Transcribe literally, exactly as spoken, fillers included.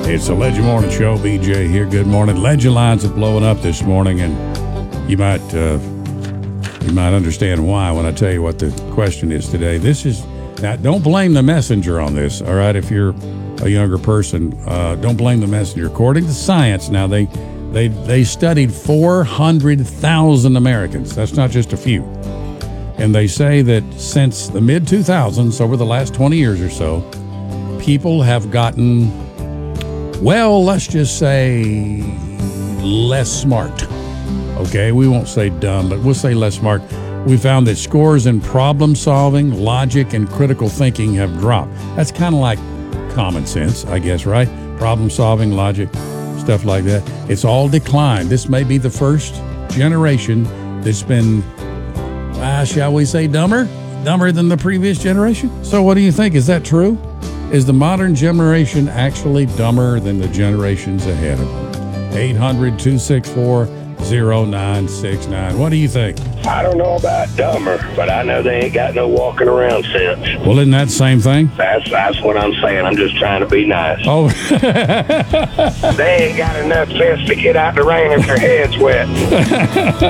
It's the Legend Morning Show. B J here. Good morning. Legend lines are blowing up this morning, and you might uh, you might understand why when I tell you what the question is today. This is now. Don't blame the messenger on this. All right, if you're a younger person, uh, don't blame the messenger. According to science, now they they they studied four hundred thousand Americans. That's not just a few. And they say that since the mid two thousands, over the last twenty years or so, people have gotten, well, let's just say less smart. Okay, we won't say dumb, but we'll say less smart. We found that scores in problem solving, logic, and critical thinking have dropped. That's kind of like common sense, I guess, right? Problem solving, logic, stuff like that. It's all declined. This may be the first generation that's been, uh, shall we say, dumber? Dumber than the previous generation? So what do you think? Is that true? Is the modern generation actually dumber than the generations ahead of them? eight hundred, two six four, oh nine six nine. What do you think? I don't know about dumber, but I know they ain't got no walking around sense. Well, isn't that the same thing? That's that's what I'm saying. I'm just trying to be nice. Oh. They ain't got enough sense to get out the rain if their head's wet.